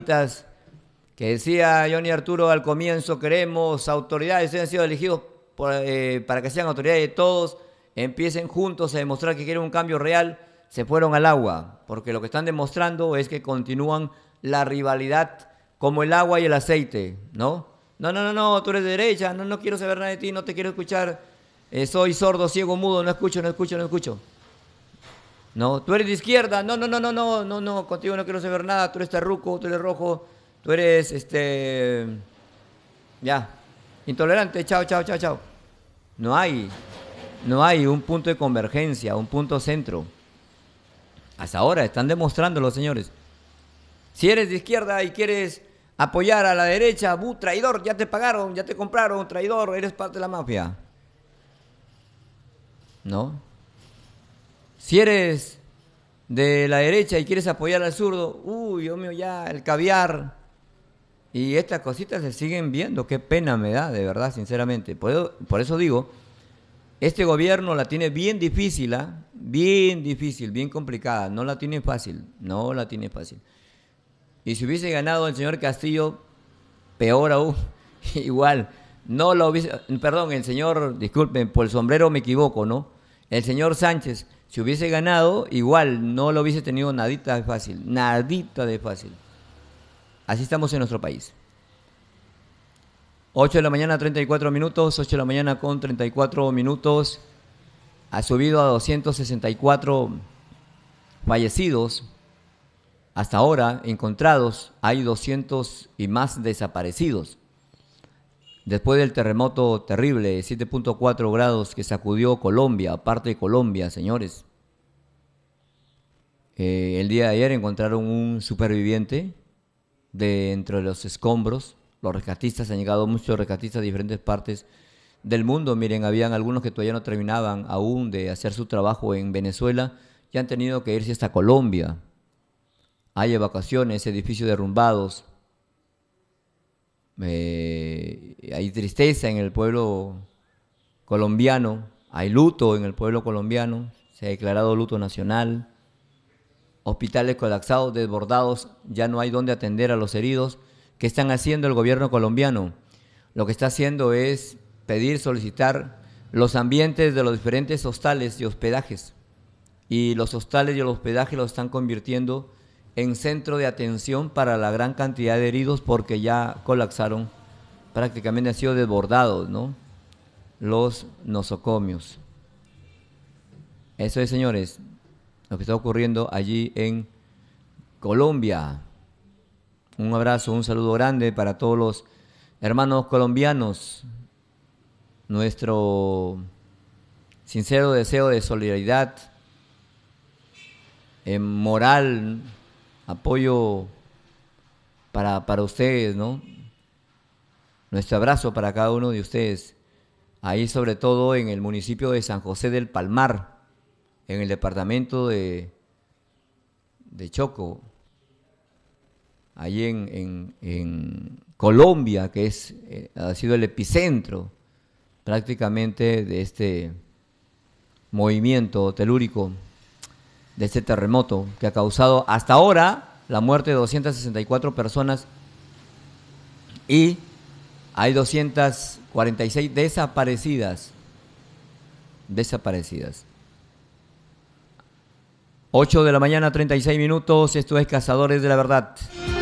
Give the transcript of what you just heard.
que decía Johnny Arturo al comienzo, queremos autoridades, han sido elegidos para que sean autoridades de todos, empiecen juntos a demostrar que quieren un cambio real, se fueron al agua, porque lo que están demostrando es que continúan la rivalidad como el agua y el aceite, ¿no? No, no, no, no, tú eres de derecha, no, no quiero saber nada de ti, no te quiero escuchar, soy sordo, ciego, mudo, no escucho, no escucho, no escucho. No, tú eres de izquierda, no, no, no, no, no, no, no, contigo no quiero saber nada, tú eres terruco, tú eres rojo, tú eres, ya, intolerante, chao, chao, chao, chao. No hay, no hay un punto de convergencia, un punto centro. Hasta ahora están demostrando los señores. Si eres de izquierda y quieres apoyar a la derecha, traidor, ya te pagaron, ya te compraron, traidor, eres parte de la mafia. ¿No? Si eres de la derecha y quieres apoyar al zurdo, uy, Dios mío, ya, el caviar. Y estas cositas se siguen viendo, qué pena me da, de verdad, sinceramente. Por eso digo, este gobierno la tiene bien difícil, ¿ah? Bien difícil, bien complicada, no la tiene fácil, no la tiene fácil. Y si hubiese ganado el señor Castillo, peor aún, igual, no lo hubiese, perdón, el señor, disculpen, por el sombrero me equivoco, ¿no? El señor Sánchez, si hubiese ganado, igual no lo hubiese tenido nadita de fácil, nadita de fácil. Así estamos en nuestro país. 8 de la mañana, 34 minutos, 8 de la mañana con 34 minutos. Ha subido a 264 fallecidos. Hasta ahora, encontrados, hay 200 y más desaparecidos. Después del terremoto terrible de 7.4 grados que sacudió Colombia, parte de Colombia, señores. El día de ayer encontraron un superviviente dentro de los escombros. Los rescatistas, han llegado muchos rescatistas de diferentes partes del mundo. Miren, habían algunos que todavía no terminaban aún de hacer su trabajo en Venezuela y han tenido que irse hasta Colombia. Hay evacuaciones, edificios derrumbados. Hay tristeza en el pueblo colombiano, hay luto en el pueblo colombiano, se ha declarado luto nacional. Hospitales colapsados, desbordados, ya no hay dónde atender a los heridos. ¿Qué están haciendo el gobierno colombiano? Lo que está haciendo es pedir, solicitar los ambientes de los diferentes hostales y hospedajes. Y los hostales y los hospedajes los están convirtiendo en centro de atención para la gran cantidad de heridos porque ya colapsaron, prácticamente han sido desbordados, ¿no? Los nosocomios. Eso es, señores, lo que está ocurriendo allí en Colombia. Un abrazo, un saludo grande para todos los hermanos colombianos. Nuestro sincero deseo de solidaridad, moral, apoyo para ustedes, ¿no? Nuestro abrazo para cada uno de ustedes. Ahí sobre todo en el municipio de San José del Palmar, en el departamento de Choco, ahí en Colombia, que ha sido el epicentro prácticamente de este movimiento telúrico, de este terremoto que ha causado hasta ahora la muerte de 264 personas y hay 246 desaparecidas. 8 de la mañana, 36 minutos, esto es Cazadores de la Verdad.